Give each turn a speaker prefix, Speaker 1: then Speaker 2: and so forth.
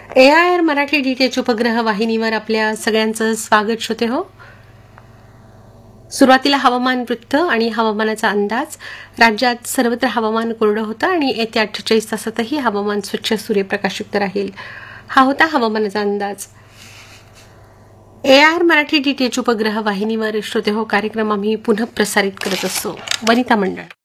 Speaker 1: AIR Marathi DTH उपग्रह वाहिनीवर आपल्या सगळ्यांचं स्वागत श्रोते हो. सुरुवातीला हवामान वृत्त आणि हवामानाचा अंदाज. राज्यात सर्वत्र हवामान कोरडं होतं आणि येत्या 48 तासातही हवामान स्वच्छ सूर्यप्रकाशयुक्त राहील. हा होता हवामानाचा अंदाज. AIR मराठी DTH उपग्रह वाहिनीवर श्रोते हो कार्यक्रम आम्ही पुनः प्रसारित करत असतो. वनिता मंडळ.